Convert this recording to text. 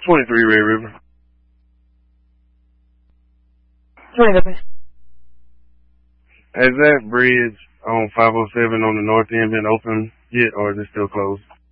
23 Red River. 20 numbers. Has that bridge on 507 on the north end been open yet, or is it still closed?